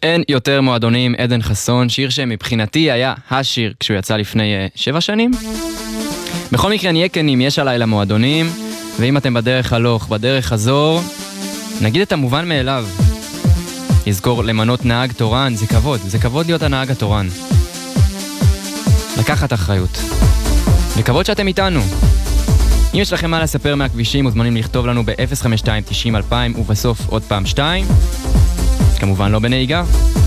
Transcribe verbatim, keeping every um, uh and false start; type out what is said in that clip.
אין יותר מועדונים, עדן חסון, שיר שמבחינתי היה השיר כשהוא יצא לפני uh, שבע שנים. בכל מקרה נהיה כנים, יש עליי למועדונים, ואם אתם בדרך הלוך, בדרך חזור, נגיד את המובן מאליו. לזכור למנות נהג תורן, זה כבוד, זה כבוד להיות הנהג התורן. לקחת אחריות. וכבוד שאתם איתנו. אם יש לכם מה לספר מהכבישים, מוזמנים לכתוב לנו ב-אפס חמש שתיים תשעים אלפיים ובסוף עוד פעם שתיים. כמובן לא בנהיגה.